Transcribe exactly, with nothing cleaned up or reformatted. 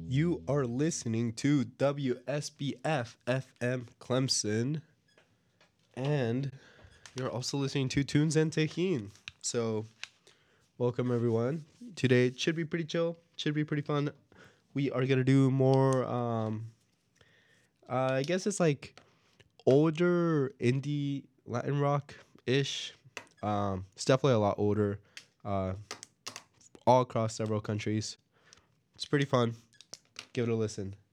You are listening to W S B F F M Clemson, and you're also listening to Tunes and Tehin. So, welcome everyone. Today it should be pretty chill, should be pretty fun. We are gonna do more. Um, uh, I guess it's like older indie Latin rock ish. Um, it's definitely a lot older. Uh, all across several countries. It's pretty fun. Give it a listen.